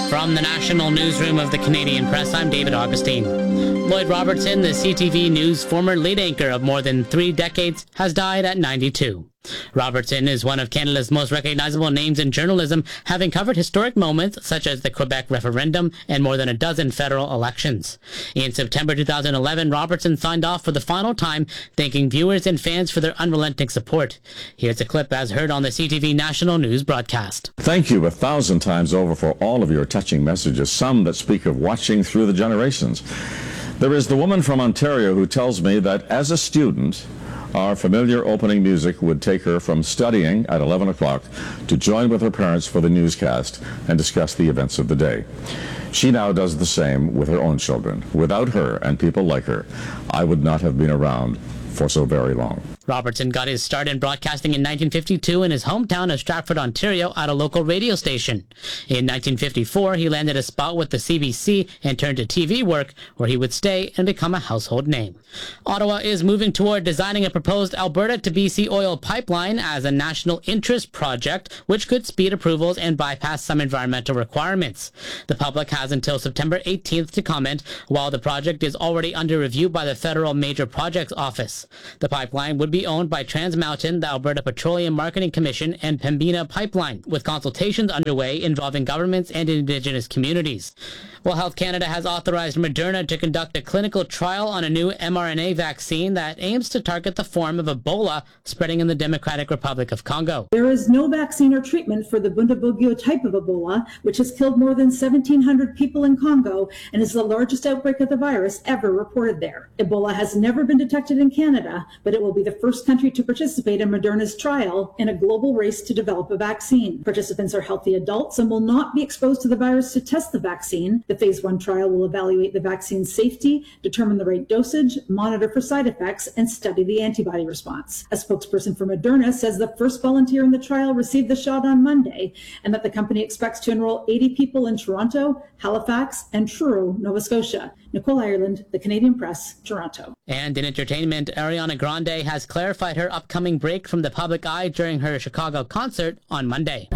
From the National Newsroom of the Canadian Press, I'm David Augustine. Lloyd Robertson, the CTV News former lead anchor of more than 3 decades, has died at 92. Robertson is one of Canada's most recognizable names in journalism, having covered historic moments such as the Quebec referendum and more than a dozen federal elections. In September 2011, Robertson signed off for the final time, thanking viewers and fans for their unrelenting support. Here's a clip as heard on the CTV National News broadcast. Thank you 1,000 times over for all of your touching messages, some that speak of watching through the generations. There is the woman from Ontario who tells me that as a student, our familiar opening music would take her from studying at 11 o'clock to join with her parents for the newscast and discuss the events of the day. She now does the same with her own children. Without her and people like her, I would not have been around for so very long. Robertson got his start in broadcasting in 1952 in his hometown of Stratford, Ontario, at a local radio station. In 1954, he landed a spot with the CBC and turned to TV work, where he would stay and become a household name. Ottawa is moving toward designing a proposed Alberta to BC oil pipeline as a national interest project, which could speed approvals and bypass some environmental requirements. The public has until September 18th to comment, while the project is already under review by the Federal Major Projects Office. The pipeline would be owned by Trans Mountain, the Alberta Petroleum Marketing Commission, and Pembina Pipeline, with consultations underway involving governments and Indigenous communities. Well, Health Canada has authorized Moderna to conduct a clinical trial on a new mRNA vaccine that aims to target the form of Ebola spreading in the Democratic Republic of Congo. There is no vaccine or treatment for the Bundibugyo type of Ebola, which has killed more than 1,700 people in Congo and is the largest outbreak of the virus ever reported there. Ebola has never been detected in Canada, but it will be the first country to participate in Moderna's trial in a global race to develop a vaccine. Participants are healthy adults and will not be exposed to the virus to test the vaccine. The phase 1 trial will evaluate the vaccine's safety, determine the right dosage, monitor for side effects, and study the antibody response. A spokesperson for Moderna says the first volunteer in the trial received the shot on Monday, and that the company expects to enroll 80 people in Toronto, Halifax, and Truro, Nova Scotia. Nicole Ireland, The Canadian Press, Toronto. And in entertainment, Ariana Grande has clarified her upcoming break from the public eye during her Chicago concert on Monday.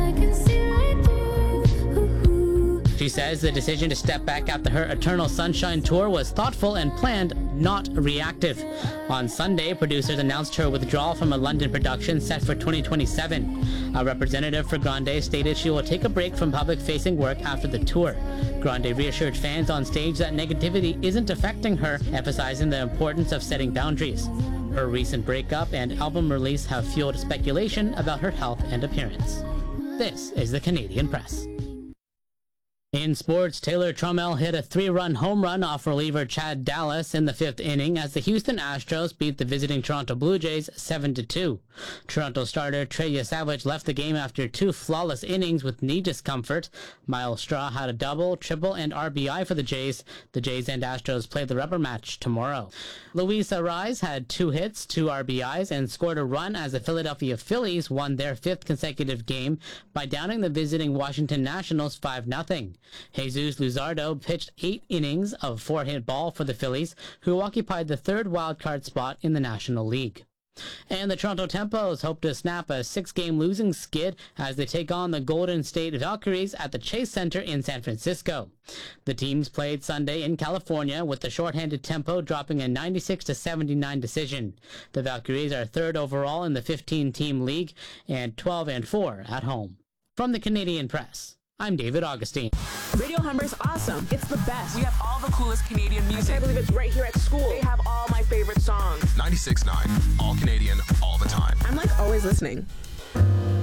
She says the decision to step back after her Eternal Sunshine tour was thoughtful and planned, not reactive. On Sunday, producers announced her withdrawal from a London production set for 2027. A representative for Grande stated she will take a break from public-facing work after the tour. Grande reassured fans on stage that negativity isn't affecting her, emphasizing the importance of setting boundaries. Her recent breakup and album release have fueled speculation about her health and appearance. This is the Canadian Press. In sports, Taylor Trammell hit a 3-run home run off reliever Chad Dallas in the 5th inning as the Houston Astros beat the visiting Toronto Blue Jays 7-2. Toronto starter Trey Yesavage left the game after 2 flawless innings with knee discomfort. Miles Straw had a double, triple, and RBI for the Jays. The Jays and Astros play the rubber match tomorrow. Luis Arraez had 2 hits, 2 RBIs, and scored a run as the Philadelphia Phillies won their 5th consecutive game by downing the visiting Washington Nationals 5-0. Jesus Luzardo pitched 8 innings of 4-hit ball for the Phillies, who occupied the 3rd wildcard spot in the National League. And the Toronto Tempos hope to snap a 6-game losing skid as they take on the Golden State Valkyries at the Chase Center in San Francisco. The teams played Sunday in California, with the shorthanded Tempo dropping a 96-79 decision. The Valkyries are 3rd overall in the 15-team league and 12-4 at home. From the Canadian Press, I'm David Augustine. Radio Humber's awesome. It's the best. We have all the coolest Canadian music. I can't believe it's right here at school. They have all my favorite songs. 96.9, all Canadian, all the time. I'm like always listening.